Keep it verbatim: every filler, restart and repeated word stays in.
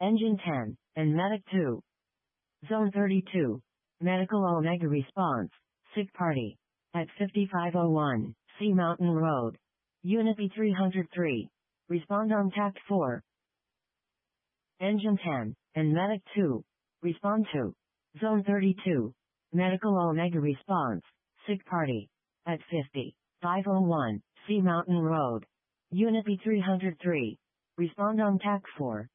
Engine ten, and Medic two. Zone thirty-two. Medical Omega response. Sick party. At fifty-five oh one, Sea Mountain Road. Unit B three oh three. Respond on Tact four. Engine ten, and Medic two. Respond to. Zone thirty-two. Medical Omega response. Sick party. At fifty-five oh one, Sea Mountain Road. Unit B three oh three. Respond on Tact four.